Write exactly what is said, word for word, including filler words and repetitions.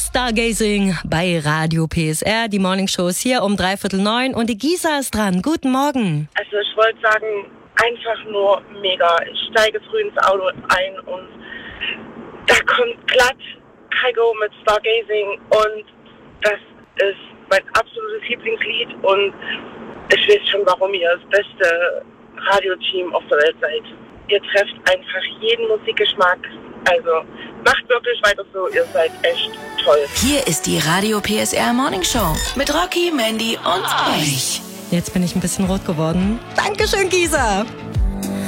Stargazing bei Radio P S R. Die Morningshow ist hier um dreiviertel neun und die Gisa ist dran. Guten Morgen. Also ich wollte sagen, einfach nur mega. Ich steige früh ins Auto ein und da kommt glatt Kygo mit Stargazing und das ist mein absolutes Lieblingslied und ich weiß schon, warum ihr das beste Radioteam auf der Welt seid. Ihr trefft einfach jeden Musikgeschmack. Also macht wirklich weiter so, ihr seid echt toll. Hier ist die Radio P S R Morningshow mit Rocky, Mandy und euch. Jetzt bin ich ein bisschen rot geworden. Dankeschön, Gisa.